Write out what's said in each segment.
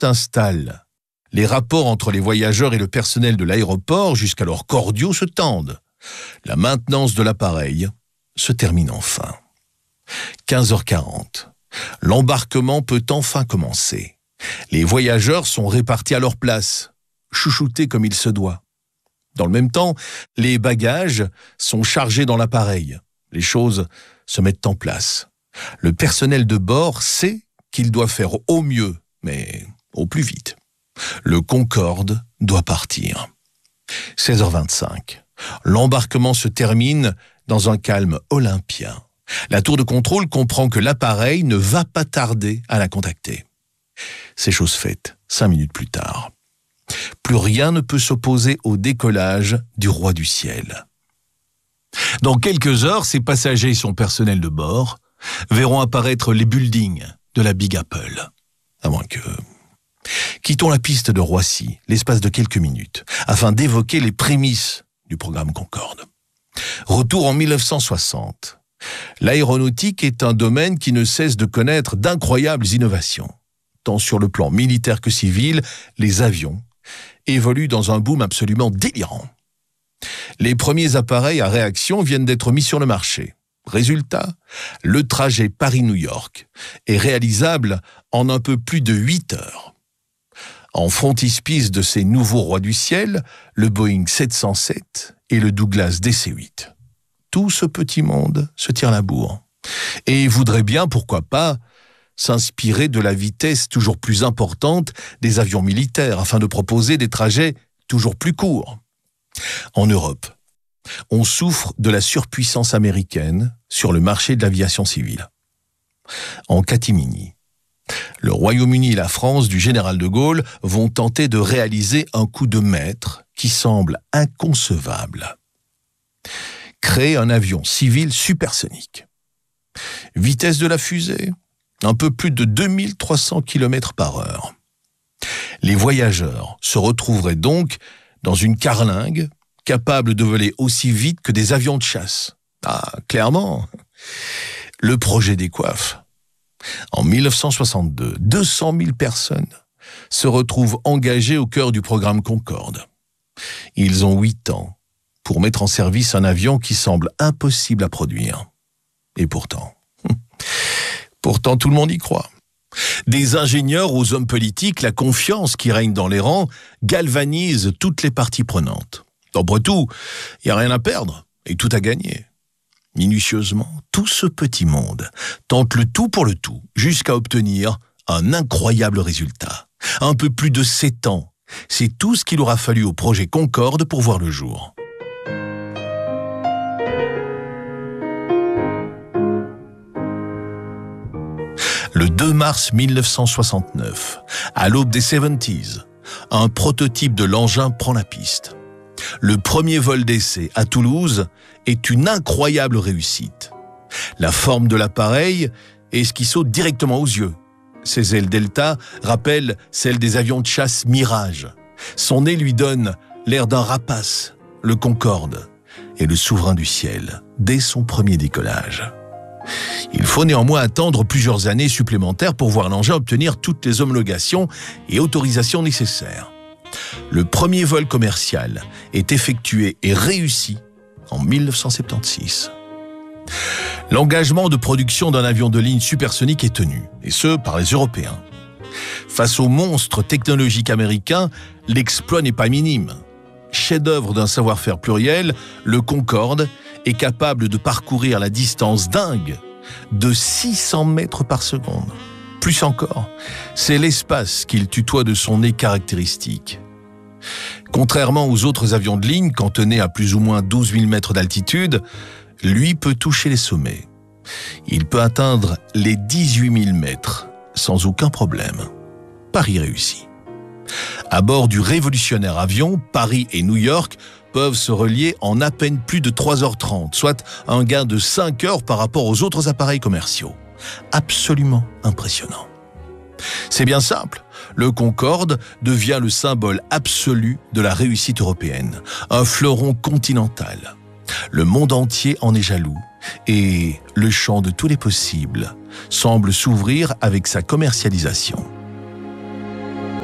s'installe. Les rapports entre les voyageurs et le personnel de l'aéroport, jusqu'alors cordiaux, se tendent. La maintenance de l'appareil se termine enfin. 15h40. L'embarquement peut enfin commencer. Les voyageurs sont répartis à leur place, chouchoutés comme il se doit. Dans le même temps, les bagages sont chargés dans l'appareil. Les choses se mettent en place. Le personnel de bord sait qu'il doit faire au mieux, mais au plus vite. Le Concorde doit partir. 16h25. L'embarquement se termine dans un calme olympien. La tour de contrôle comprend que l'appareil ne va pas tarder à la contacter. C'est chose faite, 5 minutes plus tard. Plus rien ne peut s'opposer au décollage du roi du ciel. Dans quelques heures, ses passagers et son personnel de bord verront apparaître les buildings de la Big Apple. À moins que... Quittons la piste de Roissy l'espace de quelques minutes afin d'évoquer les prémices du programme Concorde. Retour en 1960. L'aéronautique est un domaine qui ne cesse de connaître d'incroyables innovations. Tant sur le plan militaire que civil, les avions évoluent dans un boom absolument délirant. Les premiers appareils à réaction viennent d'être mis sur le marché. Résultat, le trajet Paris-New York est réalisable en un peu plus de 8 heures. En frontispice de ces nouveaux rois du ciel, le Boeing 707 et le Douglas DC-8. Tout ce petit monde se tire la bourre et voudrait bien, pourquoi pas, s'inspirer de la vitesse toujours plus importante des avions militaires afin de proposer des trajets toujours plus courts. En Europe, on souffre de la surpuissance américaine sur le marché de l'aviation civile. En catimini, le Royaume-Uni et la France du général de Gaulle vont tenter de réaliser un coup de maître qui semble inconcevable. Créer un avion civil supersonique. Vitesse de la fusée, un peu plus de 2300 km/h. Les voyageurs se retrouveraient donc dans une carlingue capable de voler aussi vite que des avions de chasse. Ah, clairement, le projet décoiffe. En 1962, 200 000 personnes se retrouvent engagées au cœur du programme Concorde. Ils ont 8 ans pour mettre en service un avion qui semble impossible à produire. Et pourtant tout le monde y croit. Des ingénieurs aux hommes politiques, la confiance qui règne dans les rangs galvanise toutes les parties prenantes. Après tout, il n'y a rien à perdre et tout à gagner. Minutieusement, tout ce petit monde tente le tout pour le tout jusqu'à obtenir un incroyable résultat. Un peu plus de 7 ans, c'est tout ce qu'il aura fallu au projet Concorde pour voir le jour. Le 2 mars 1969, à l'aube des 70s, un prototype de l'engin prend la piste. Le premier vol d'essai à Toulouse est une incroyable réussite. La forme de l'appareil est ce qui saute directement aux yeux. Ses ailes delta rappellent celles des avions de chasse Mirage. Son nez lui donne l'air d'un rapace, le Concorde, est le souverain du ciel dès son premier décollage. Il faut néanmoins attendre plusieurs années supplémentaires pour voir l'engin obtenir toutes les homologations et autorisations nécessaires. Le premier vol commercial est effectué et réussi en 1976. L'engagement de production d'un avion de ligne supersonique est tenu, et ce, par les Européens. Face au monstre technologique américain, l'exploit n'est pas minime. Chef-d'œuvre d'un savoir-faire pluriel, le Concorde est capable de parcourir la distance dingue de 600 mètres par seconde. Plus encore, c'est l'espace qu'il tutoie de son nez caractéristique. Contrairement aux autres avions de ligne, cantonnés à plus ou moins 12 000 mètres d'altitude, lui peut toucher les sommets. Il peut atteindre les 18 000 mètres sans aucun problème. Pari réussi. À bord du révolutionnaire avion, Paris et New York peuvent se relier en à peine plus de 3h30, soit un gain de 5 heures par rapport aux autres appareils commerciaux. Absolument impressionnant. C'est bien simple, le Concorde devient le symbole absolu de la réussite européenne, un fleuron continental. Le monde entier en est jaloux et le champ de tous les possibles semble s'ouvrir avec sa commercialisation.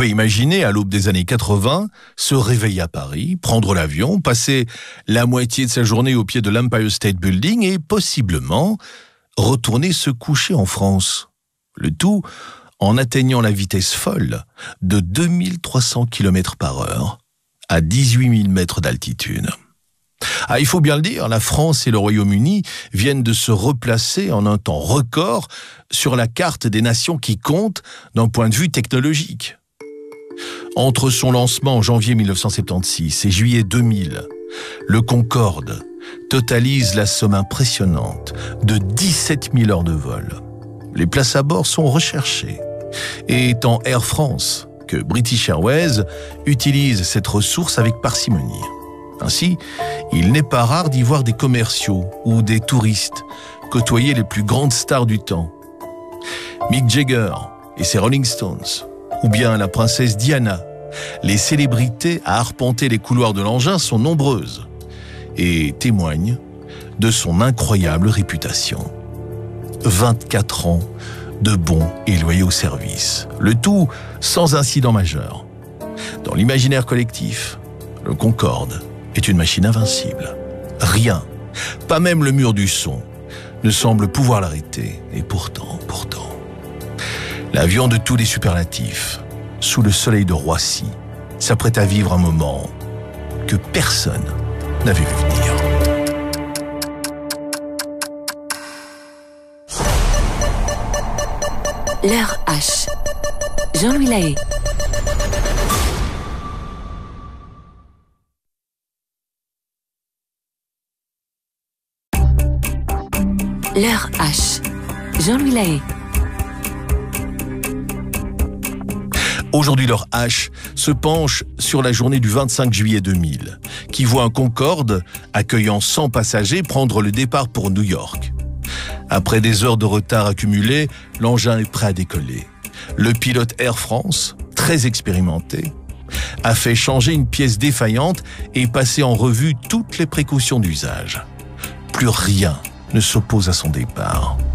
pouvait imaginer, à l'aube des années 80, se réveiller à Paris, prendre l'avion, passer la moitié de sa journée au pied de l'Empire State Building et possiblement retourner se coucher en France. Le tout en atteignant la vitesse folle de 2300 km/h à 18 000 mètres d'altitude. Ah, il faut bien le dire, la France et le Royaume-Uni viennent de se replacer en un temps record sur la carte des nations qui comptent d'un point de vue technologique. Entre son lancement en janvier 1976 et juillet 2000, le Concorde totalise la somme impressionnante de 17 000 heures de vol. Les places à bord sont recherchées. Et tant Air France que British Airways utilisent cette ressource avec parcimonie. Ainsi, il n'est pas rare d'y voir des commerciaux ou des touristes côtoyer les plus grandes stars du temps. Mick Jagger et ses Rolling Stones, ou bien la princesse Diana. Les célébrités à arpenter les couloirs de l'engin sont nombreuses et témoignent de son incroyable réputation. 24 ans de bons et loyaux services, le tout sans incident majeur. Dans l'imaginaire collectif, le Concorde est une machine invincible. Rien, pas même le mur du son, ne semble pouvoir l'arrêter. Et pourtant, l'avion de tous les superlatifs, sous le soleil de Roissy, s'apprête à vivre un moment que personne n'avait vu venir. L'heure H. Jean-Louis Lahaye. L'heure H. Jean-Louis Lahaye. Aujourd'hui, l'heure H se penche sur la journée du 25 juillet 2000, qui voit un Concorde accueillant 100 passagers prendre le départ pour New York. Après des heures de retard accumulées, l'engin est prêt à décoller. Le pilote Air France, très expérimenté, a fait changer une pièce défaillante et passer en revue toutes les précautions d'usage. Plus rien ne s'oppose à son départ.